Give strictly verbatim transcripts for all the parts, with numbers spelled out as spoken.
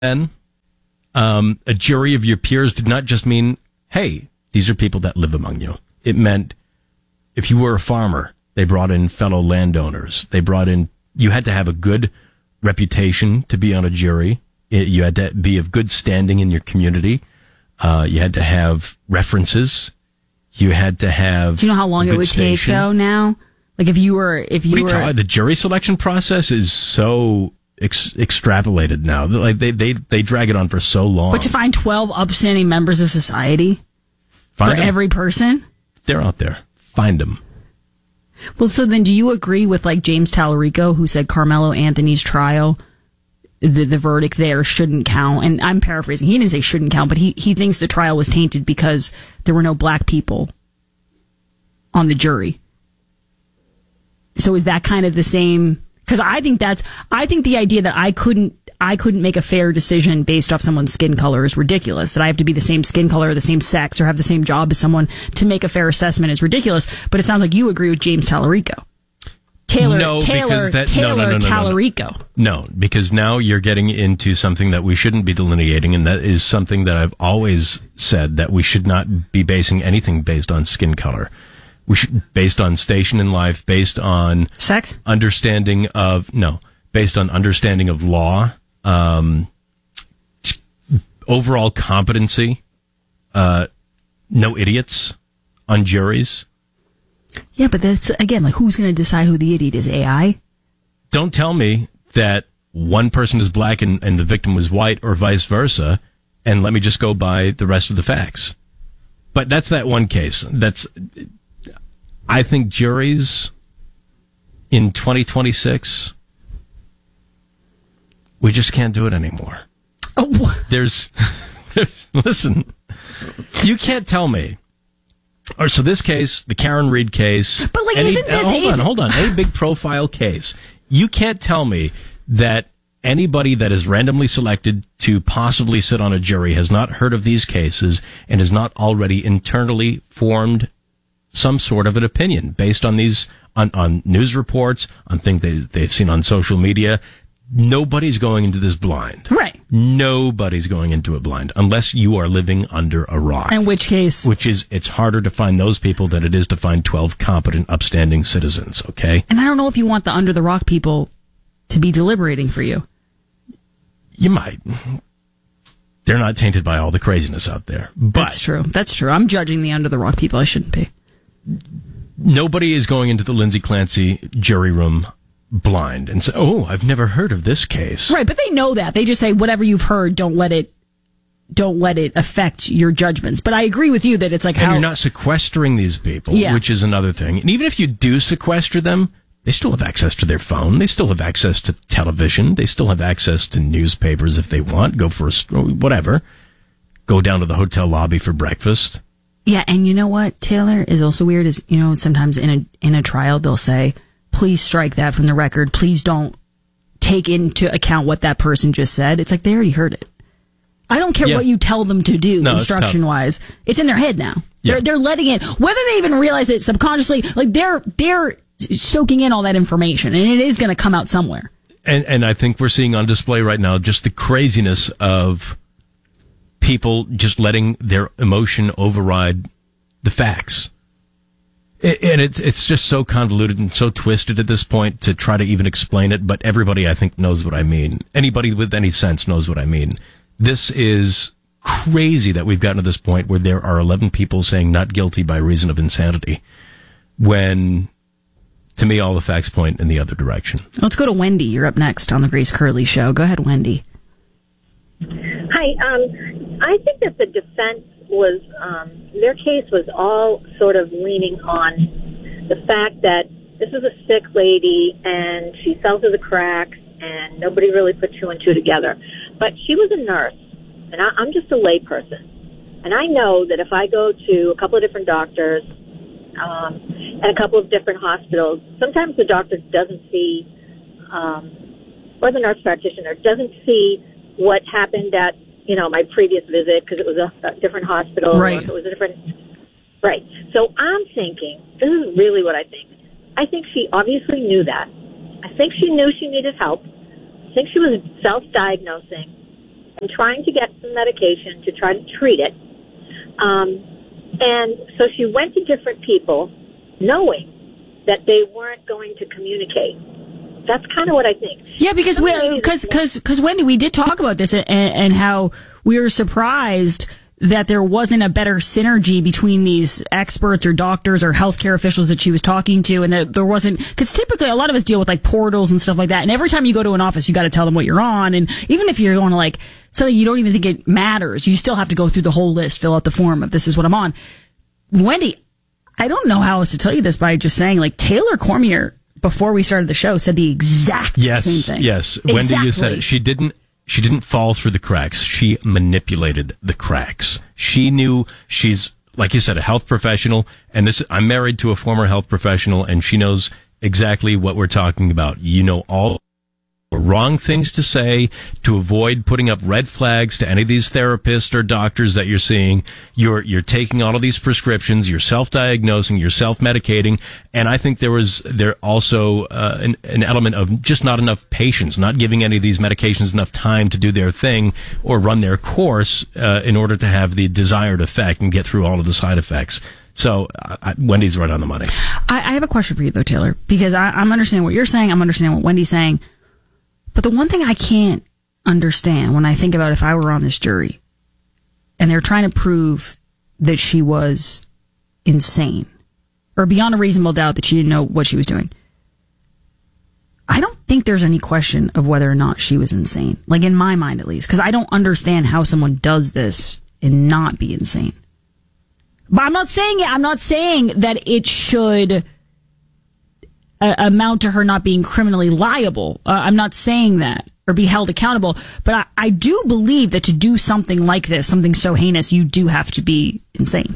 then um, a jury of your peers did not just mean, hey, these are people that live among you. It meant if you were a farmer, they brought in fellow landowners. They brought in, you had to have a good reputation to be on a jury. It, you had to be of good standing in your community. Uh, you had to have references. You had to have. Do you know how long it would station. take though now? Like if you were, if you what were. Talk, the jury selection process is so ex- extrapolated now. Like they, they, they drag it on for so long. But to find twelve upstanding members of society find for them. Every person? They're out there. Find them. Well, so then do you agree with like James Tallarico, who said Carmelo Anthony's trial, the, the verdict there shouldn't count? And I'm paraphrasing. He didn't say shouldn't count, but he, he thinks the trial was tainted because there were no black people on the jury. So is that kind of the same? Because I think that's, I think the idea that I couldn't, I couldn't make a fair decision based off someone's skin color is ridiculous. That I have to be the same skin color, or the same sex, or have the same job as someone to make a fair assessment is ridiculous. But it sounds like you agree with James Tallarico. Taylor, no, Taylor, that, Taylor no, no, no, no, Tallarico. No, no, because now you're getting into something that we shouldn't be delineating, and that is something that I've always said, that we should not be basing anything based on skin color. We should, based on station in life, based on sex, understanding of, no, based on understanding of law, um, overall competency, uh, no idiots on juries. Yeah, but that's, again, like, who's going to decide who the idiot is? A I? Don't tell me that one person is black and, and the victim was white, or vice versa, and let me just go by the rest of the facts. But that's that one case. That's, I think juries in twenty twenty-six, we just can't do it anymore. Oh, there's, there's, listen, you can't tell me. Or so this case, the Karen Reed case. But like, any, isn't this, uh, hold isn't, on, hold on. Any big profile case, you can't tell me that anybody that is randomly selected to possibly sit on a jury has not heard of these cases and has not already internally formed some sort of an opinion based on these, on, on news reports, on things they, they've seen on social media. Nobody's going into this blind. Right. Nobody's going into it blind unless you are living under a rock. In which case? Which is, it's harder to find those people than it is to find twelve competent, upstanding citizens, okay? And I don't know if you want the under the rock people to be deliberating for you. You might. They're not tainted by all the craziness out there. But that's true. That's true. I'm judging the under the rock people. I shouldn't be. Nobody is going into the Lindsay Clancy jury room blind and say, oh, I've never heard of this case. Right, but they know that. They just say, whatever you've heard, don't let it don't let it affect your judgments. But I agree with you that it's like and how... you're not sequestering these people, yeah. which is another thing. And even if you do sequester them, they still have access to their phone. They still have access to television. They still have access to newspapers if they want. Go for a, whatever. Go down to the hotel lobby for breakfast. Yeah, and you know what, Taylor, is also weird is, you know, sometimes in a in a trial they'll say, please strike that from the record. Please don't take into account what that person just said. It's like they already heard it. I don't care yeah. what you tell them to do, no, instruction-wise. It's, it's in their head now. Yeah. They're, they're letting it, whether they even realize it subconsciously, like they're they're soaking in all that information, and it is going to come out somewhere. And and I think we're seeing on display right now just the craziness of people just letting their emotion override the facts. And it's it's just so convoluted and so twisted at this point to try to even explain it, but everybody, I think, knows what I mean. Anybody with any sense knows what I mean. This is crazy that we've gotten to this point where there are eleven people saying not guilty by reason of insanity, when, to me, all the facts point in the other direction. Let's go to Wendy. You're up next on the Grace Curley Show. Go ahead, Wendy. Hi. Um, I think that the defense was, um, their case was all sort of leaning on the fact that this is a sick lady and she fell through the cracks and nobody really put two and two together. But she was a nurse, and I, I'm just a layperson. And I know that if I go to a couple of different doctors um, and a couple of different hospitals, sometimes the doctor doesn't see, um, or the nurse practitioner doesn't see what happened at, you know, my previous visit because it was a, a different hospital. Right. Or if it was a different. Right. So I'm thinking, this is really what I think. I think she obviously knew that. I think she knew she needed help. I think she was self-diagnosing. and trying to get some medication to try to treat it. Um, and so she went to different people knowing that they weren't going to communicate. That's kind of what I think. Yeah, because we, because, because, because Wendy, we did talk about this and, and how we were surprised that there wasn't a better synergy between these experts or doctors or healthcare officials that she was talking to, and that there wasn't, because typically a lot of us deal with like portals and stuff like that, and every time you go to an office, you got to tell them what you're on, and even if you're going to like something you don't even think it matters, you still have to go through the whole list, fill out the form of this is what I'm on. Wendy, I don't know how else to tell you this by just saying, like, Taylor Cormier, before we started the show, said the exact yes, same thing. Yes, exactly. Wendy, you said it. She didn't. She didn't fall through the cracks. She manipulated the cracks. She knew she's, like you said, a health professional, and this. I'm married to a former health professional, and she knows exactly what we're talking about. You know all wrong things to say to avoid putting up red flags to any of these therapists or doctors that you're seeing. You're you're taking all of these prescriptions, you're self-diagnosing, you're self-medicating, and I think there was there also uh, an, an element of just not enough patience, not giving any of these medications enough time to do their thing or run their course uh, in order to have the desired effect and get through all of the side effects. So uh, Wendy's right on the money. I, I have a question for you though, Taylor, because I, I'm understanding what you're saying, I'm understanding what Wendy's saying. But the one thing I can't understand when I think about if I were on this jury and they're trying to prove that she was insane or beyond a reasonable doubt that she didn't know what she was doing, I don't think there's any question of whether or not she was insane. Like in my mind, at least, because I don't understand how someone does this and not be insane. But I'm not saying it. I'm not saying that it should Uh, amount to her not being criminally liable. Uh, I'm not saying that, or be held accountable, but I, I do believe that to do something like this, something so heinous, you do have to be insane.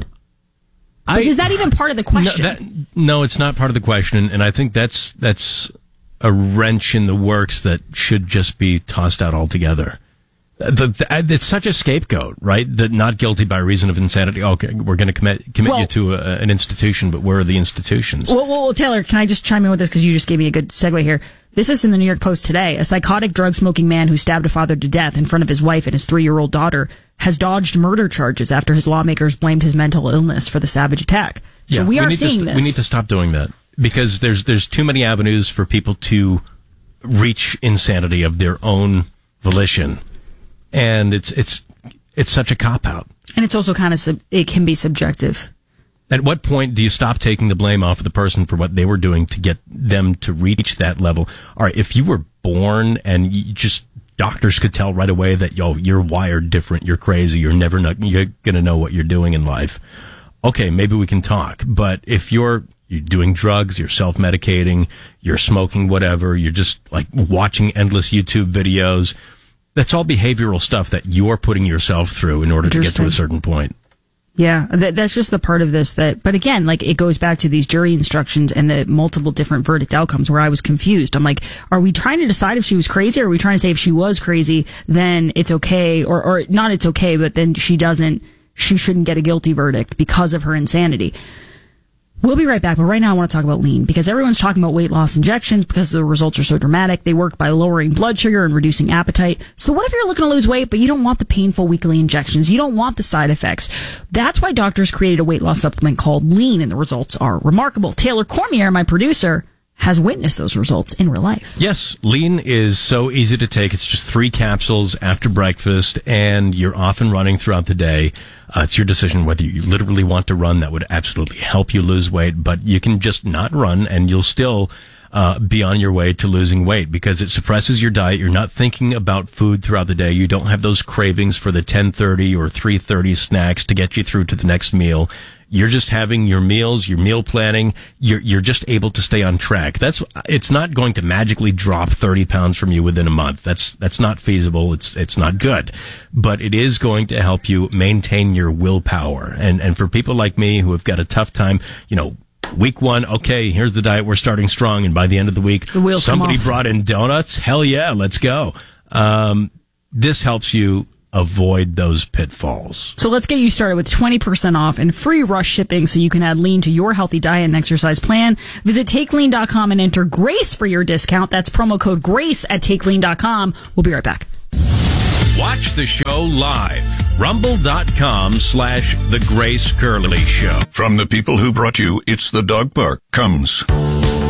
I, is that even part of the question? No, that, no, it's not part of the question, and I think that's that's a wrench in the works that should just be tossed out altogether. The, the, it's such a scapegoat, right? That not guilty by reason of insanity. Okay, we're going to commit commit well, you to a, an institution, but where are the institutions? Well, well, Taylor, can I just chime in with this because you just gave me a good segue here? This is in the New York Post today. A psychotic, drug-smoking man who stabbed a father to death in front of his wife and his three-year-old daughter has dodged murder charges after his lawmakers blamed his mental illness for the savage attack. So yeah, we are we seeing to, this. We need to stop doing that because there's there's too many avenues for people to reach insanity of their own volition. And it's it's it's such a cop-out. And it's also kind of, sub- it can be subjective. At what point do you stop taking the blame off of the person for what they were doing to get them to reach that level? All right, if you were born and you just, doctors could tell right away that, yo, you're wired different, you're crazy, you're never not, you're going to know what you're doing in life. Okay, maybe we can talk. But if you're, you're doing drugs, you're self-medicating, you're smoking whatever, you're just like watching endless YouTube videos, that's all behavioral stuff that you're putting yourself through in order to get to a certain point. Yeah, that, that's just the part of this that, but again, like it goes back to these jury instructions and the multiple different verdict outcomes where I was confused. I'm like, are we trying to decide if she was crazy or are we trying to say if she was crazy, then it's okay or, or not it's okay, but then she doesn't, she shouldn't get a guilty verdict because of her insanity. We'll be right back, but right now I want to talk about lean because everyone's talking about weight loss injections because the results are so dramatic. They work by lowering blood sugar and reducing appetite. So what if you're looking to lose weight, but you don't want the painful weekly injections? You don't want the side effects. That's why doctors created a weight loss supplement called Lean, and the results are remarkable. Taylor Cormier, my producer, has witnessed those results in real life. Yes, Lean is so easy to take. It's just three capsules after breakfast, and you're off and running throughout the day. Uh, it's your decision whether you literally want to run. That would absolutely help you lose weight, but you can just not run, and you'll still uh, be on your way to losing weight because it suppresses your diet. You're not thinking about food throughout the day. You don't have those cravings for the ten thirty or three thirty snacks to get you through to the next meal. You're just having your meals, your meal planning. You're, you're just able to stay on track. That's, it's not going to magically drop thirty pounds from you within a month. That's, that's not feasible. It's, it's not good, but it is going to help you maintain your willpower. And, and for people like me who have got a tough time, you know, week one, okay, here's the diet. We're starting strong. And by the end of the week, the somebody brought in donuts. Hell yeah, let's go. Um, this helps you avoid those pitfalls. So let's get you started with twenty percent off and free rush shipping so you can add Lean to your healthy diet and exercise plan. Visit take lean dot com and enter GRACE for your discount. That's promo code GRACE at take lean dot com. We'll be right back. Watch the show live. Rumble.com slash The Grace Curley Show. From the people who brought you It's the Dog Park comes